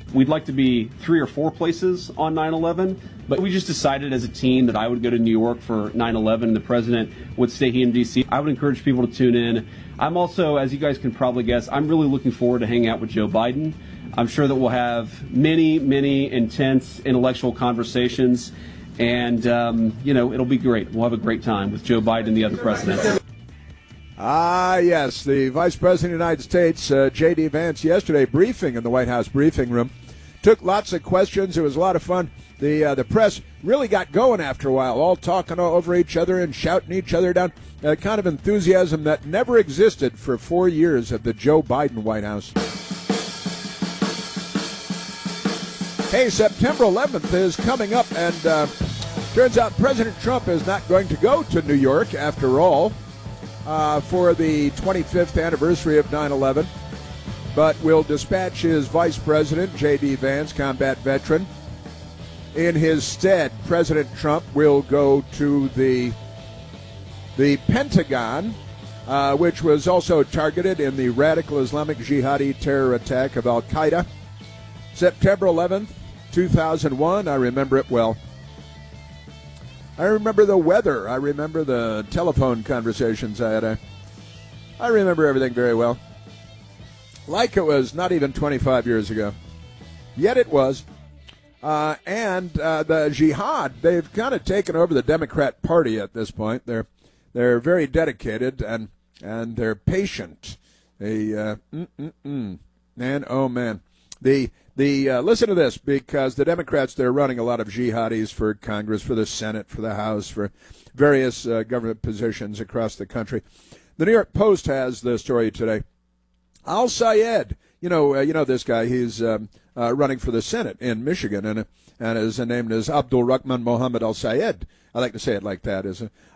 We'd like to be 3 or 4 places on 9/11, but we just decided as a team that I would go to New York for 9/11 and the president would stay here in D.C. I would encourage people to tune in. I'm also, as you guys can probably guess, I'm really looking forward to hanging out with Joe Biden. I'm sure that we'll have many, many intense intellectual conversations, and, it'll be great. We'll have a great time with Joe Biden and the other presidents. Yes, the Vice President of the United States, J.D. Vance, yesterday briefing in the White House briefing room, took lots of questions. It was a lot of fun. The press really got going after a while, all talking over each other and shouting each other down. Kind of enthusiasm that never existed for 4 years at the Joe Biden White House. Hey, September 11th is coming up, and turns out President Trump is not going to go to New York after all for the 25th anniversary of 9/11, but will dispatch his vice president, J.D. Vance, combat veteran. In his stead, President Trump will go to the Pentagon, which was also targeted in the radical Islamic jihadi terror attack of al-Qaeda. September 11th, 2001, I remember it well. I remember the weather. I remember the telephone conversations I had. I remember everything very well. Like it was not even 25 years ago. Yet it was. And the jihad, they've kind of taken over the Democrat Party at this point. They're very dedicated and they're patient. Man, oh man. Listen to this, because the Democrats, they're running a lot of jihadis for Congress, for the Senate, for the House, for various government positions across the country. The New York Post has the story today. Al-Sayed, you know this guy. He's running for the Senate in Michigan, and his name is Abdul Rahman Mohammed Al-Sayed. I like to say it like that.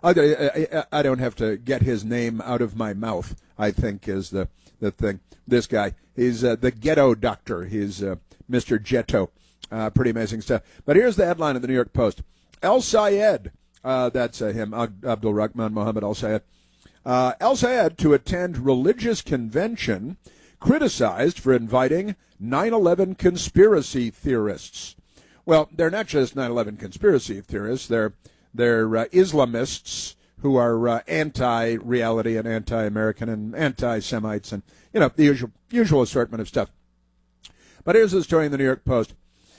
I don't have to get his name out of my mouth, I think, is the thing. This guy, he's the ghetto doctor. He's Mr. Jetto. Pretty amazing stuff. But here's the headline of the New York Post. Al-Sayed, that's him, Abdul Rahman Mohammed Al-Sayed. Al-Sayed to attend religious convention criticized for inviting 9/11 conspiracy theorists. Well, they're not just 9/11 conspiracy theorists. They're Islamists who are anti-reality and anti-American and anti-Semites and, the usual assortment of stuff. But here's the story in the New York Post.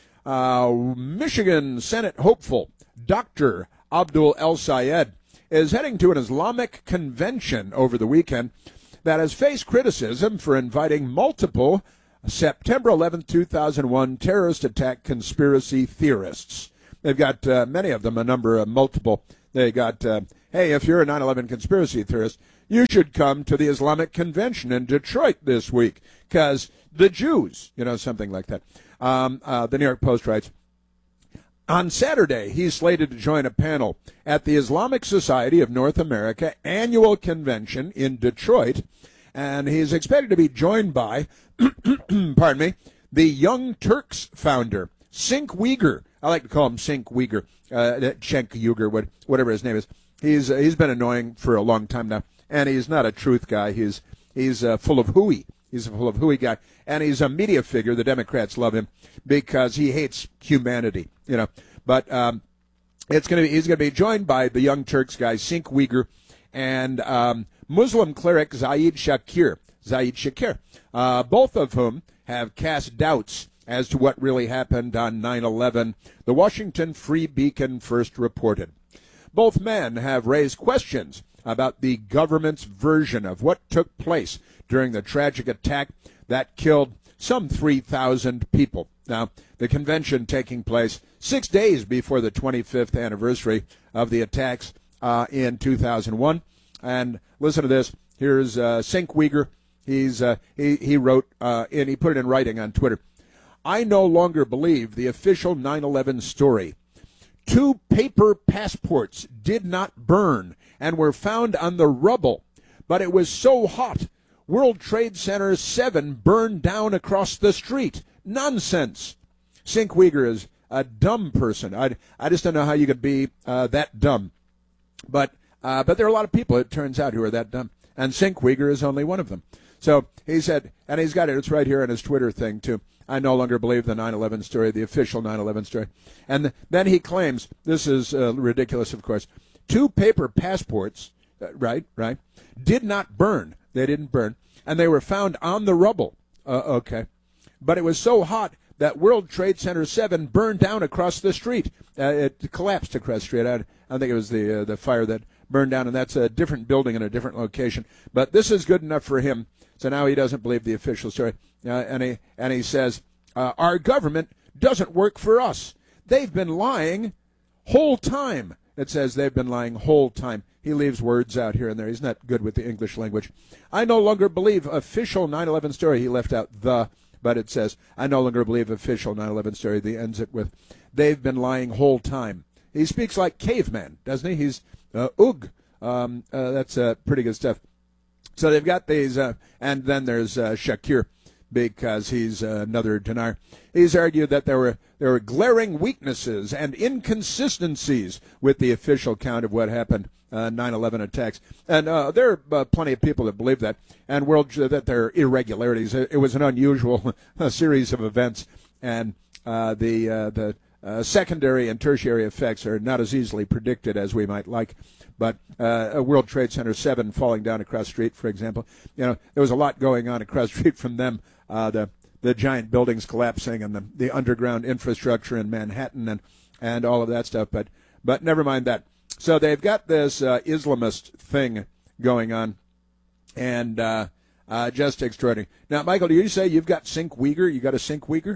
Michigan Senate hopeful Dr. Abdul El-Sayed is heading to an Islamic convention over the weekend that has faced criticism for inviting multiple September 11, 2001 terrorist attack conspiracy theorists. They've got many of them, multiple. They got, hey, if you're a 9/11 conspiracy theorist, you should come to the Islamic convention in Detroit this week, because the Jews, something like that. The New York Post writes, on Saturday, he's slated to join a panel at the Islamic Society of North America annual convention in Detroit, and he's expected to be joined by, pardon me, the Young Turks founder, Cenk Uygur. I like to call him Cenk Uygur, Cenk Uygur, whatever his name is. He's been annoying for a long time now, and he's not a truth guy. He's full of hooey. He's a full of hooey guy, and he's a media figure. The Democrats love him because he hates humanity, But he's going to be joined by the Young Turks guy, Cenk Uygur, and Muslim cleric Zaid Shakir, both of whom have cast doubts as to what really happened on 9/11, the Washington Free Beacon first reported. Both men have raised questions about the government's version of what took place during the tragic attack that killed some 3,000 people. Now, the convention taking place 6 days before the 25th anniversary of the attacks in 2001. And listen to this. Here's Cenk Uygur. He wrote, and he put it in writing on Twitter. I no longer believe the official 9/11 story. 2 paper passports did not burn and were found on the rubble, but it was so hot. World Trade Center 7 burned down across the street. Nonsense. Cenk Uygur is a dumb person. I just don't know how you could be that dumb. But there are a lot of people, it turns out, who are that dumb. And Cenk Uygur is only one of them. So he said, and he's got it, it's right here on his Twitter thing, too. I no longer believe the 9/11 story, the official 9/11 story. And then he claims, this is ridiculous, of course, 2 paper passports, right, did not burn. They didn't burn. And they were found on the rubble. Okay. But it was so hot that World Trade Center 7 burned down across the street. It collapsed across the street. I think it was the fire that burned down, and that's a different building in a different location. But this is good enough for him. So now he doesn't believe the official story. And he says, our government doesn't work for us. They've been lying whole time. It says they've been lying whole time. He leaves words out here and there. He's not good with the English language. I no longer believe official 9/11 story. He left out the, but it says, I no longer believe official 9/11 story. He ends it with, they've been lying whole time. He speaks like caveman, doesn't he? He's, that's pretty good stuff. So they've got these, and then there's Shakir, because he's another denier. He's argued that there were glaring weaknesses and inconsistencies with the official count of what happened, 9/11 attacks. And there are plenty of people that believe that, and that there are irregularities. It was an unusual series of events, and the secondary and tertiary effects are not as easily predicted as we might like. But World Trade Center 7 falling down across the street, for example, there was a lot going on across the street from them. The giant buildings collapsing and the underground infrastructure in Manhattan and all of that stuff. But never mind that. So they've got this Islamist thing going on, and just extraordinary. Now, Michael, do you say you've got Sync Uyghur? You got a Sync Uyghur?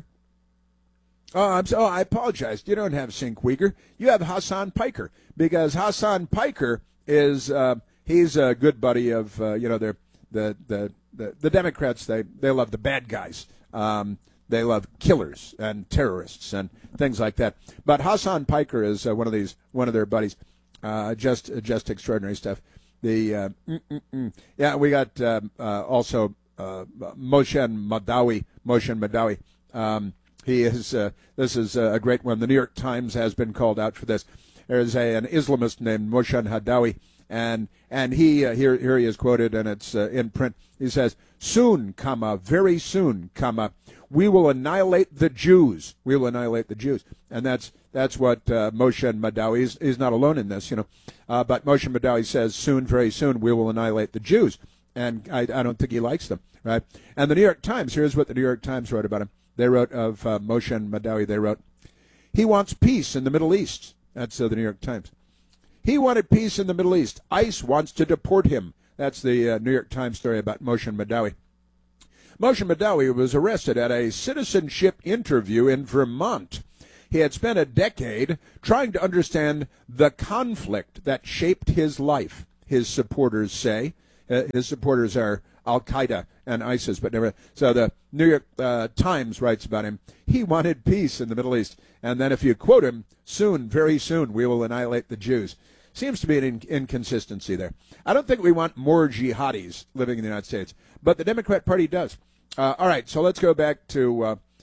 Oh, I apologize. You don't have Sync Uyghur. You have Hassan Piker, because Hassan Piker is he's a good buddy of they're the Democrats. They love the bad guys. They love killers and terrorists and things like that. But Hassan Piker is one of their buddies. Just extraordinary stuff. Yeah, we got also Moshe Madawi. He is. This is a great one. The New York Times has been called out for this. There's an Islamist named Moshe Hadawi, and he here he is quoted, and it's in print. He says, "Soon, very soon, we will annihilate the Jews. We will annihilate the Jews." And that's what Moshe Madawi is not alone in this, But Moshe Madawi says, "Soon, very soon, we will annihilate the Jews," and I don't think he likes them, right? And the New York Times. Here's what the New York Times wrote about him. They wrote of Moshe Madawi. They wrote, "He wants peace in the Middle East." That's the New York Times. He wanted peace in the Middle East. ICE wants to deport him. That's the New York Times story about Moshe Madawi. Moshe Madawi was arrested at a citizenship interview in Vermont. He had spent a decade trying to understand the conflict that shaped his life, his supporters say. His supporters are Al-Qaeda and ISIS, but never. So the New York Times writes about him. He wanted peace in the Middle East. And then if you quote him, "Soon, very soon, we will annihilate the Jews." Seems to be an inconsistency there. I don't think we want more jihadis living in the United States, but the Democrat Party does. All right, so let's go back to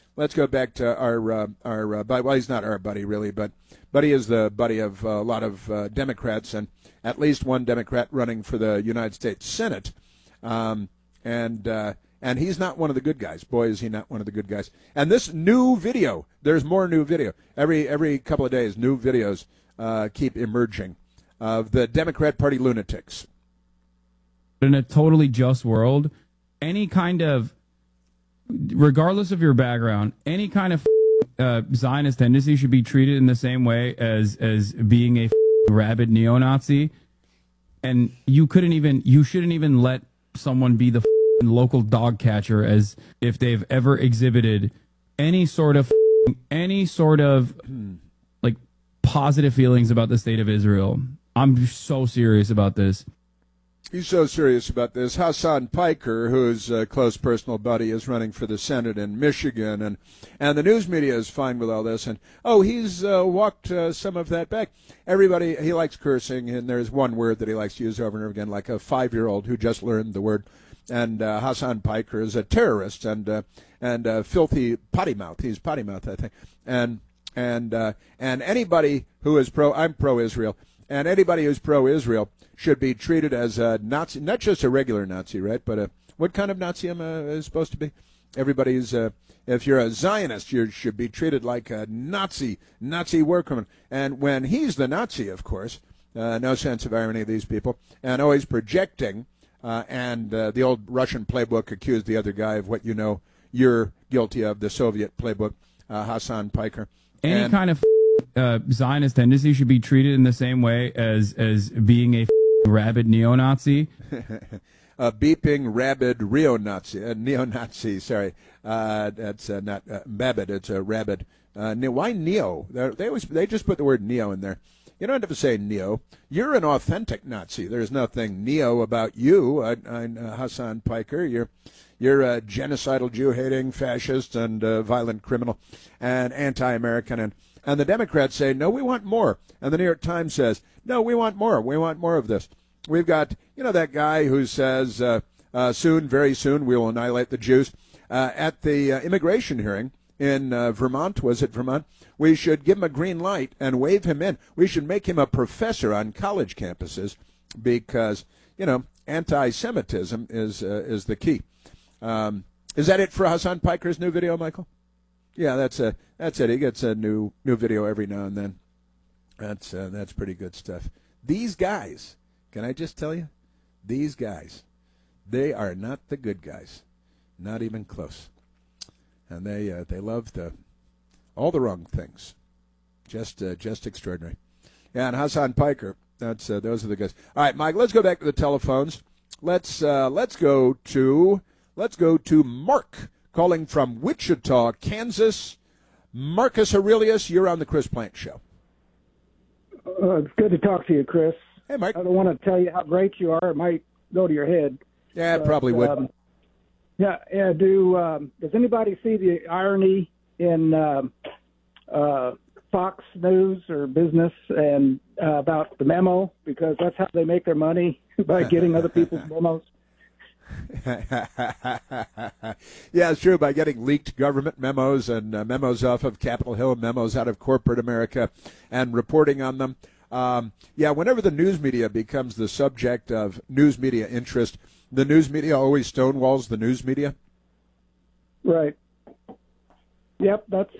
our buddy. Well, he's not our buddy really, but he is the buddy of a lot of Democrats, and at least one Democrat running for the United States Senate. And he's not one of the good guys. Boy, is he not one of the good guys. And this new video, there's more new video. Every couple of days, new videos keep emerging of the Democrat Party lunatics. In a totally just world, any kind of, regardless of your background, any kind of Zionist tendency should be treated in the same way as being a rabid neo-Nazi. And you shouldn't even let someone be the local dog catcher as if they've ever exhibited any sort of like positive feelings about the state of Israel. I'm so serious about this. He's so serious about this. Hassan Piker, whose close personal buddy, is running for the Senate in Michigan, and the news media is fine with all this. And he's walked some of that back. Everybody, he likes cursing, and there's one word that he likes to use over and over again, like a 5-year-old who just learned the word. And Hassan Piker is a terrorist and filthy potty mouth. He's potty mouth, I think. And anybody who is I'm pro-Israel, and anybody who's pro-Israel should be treated as a Nazi, not just a regular Nazi, right? But what kind of Nazi am I supposed to be? Everybody's if you're a Zionist, you should be treated like a Nazi war criminal. And when he's the Nazi, of course, no sense of irony, these people, and always projecting. And the old Russian playbook accused the other guy of what you're guilty of, the Soviet playbook, Hassan Piker. Any kind of Zionist tendency should be treated in the same way as being a rabid neo-Nazi. A beeping, rabid neo-Nazi, sorry. That's not Babbitt, it's a rabid. Why neo? They just put the word neo in there. You don't have to say neo. You're an authentic Nazi. There's nothing neo about you, Hassan Piker. You're a genocidal, Jew-hating, fascist, and violent criminal, and anti-American. And the Democrats say, no, we want more. And the New York Times says, no, we want more. We want more of this. We've got, that guy who says, soon, very soon, we will annihilate the Jews. At the immigration hearing in Vermont, was it Vermont? We should give him a green light and wave him in. We should make him a professor on college campuses because, anti-Semitism is the key. Is that it for Hassan Piker's new video, Michael? Yeah, that's it. He gets a new video every now and then. That's pretty good stuff. These guys, can I just tell you, these guys, they are not the good guys, not even close, and they love all the wrong things, just extraordinary. Yeah, and Hassan Piker, those are the guys. All right, Mike, let's go back to the telephones. Let's go to Mark calling from Wichita, Kansas. Marcus Aurelius, you're on the Chris Plante Show. It's good to talk to you, Chris. Hey, Mike. I don't want to tell you how great you are. It might go to your head. Yeah, it probably would. Does anybody see the irony in Fox News or business and about the memo? Because that's how they make their money, by getting other people's memos. Yeah, it's true, by getting leaked government memos and memos off of Capitol Hill, memos out of corporate America, and reporting on them. Whenever the news media becomes the subject of news media interest, the news media always stonewalls the news media. Right. Yep, that's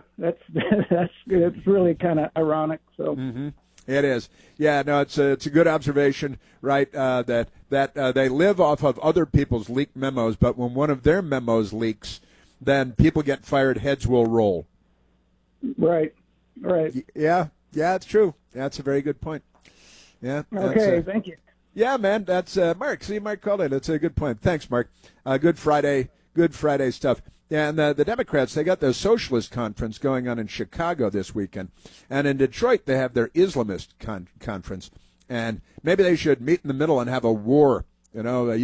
it's really kind of ironic. So. Mm-hmm. It is. Yeah, no, it's a good observation, right, that they live off of other people's leaked memos, but when one of their memos leaks, then people get fired, heads will roll. Right. Yeah, it's true. That's a very good point. Yeah. Okay, thank you. Yeah, man, that's Mark. See, Mark called in. It's a good point. Thanks, Mark. Good Friday stuff. Yeah, and the Democrats, they got their socialist conference going on in Chicago this weekend. And in Detroit, they have their Islamist conference. And maybe they should meet in the middle and have a war.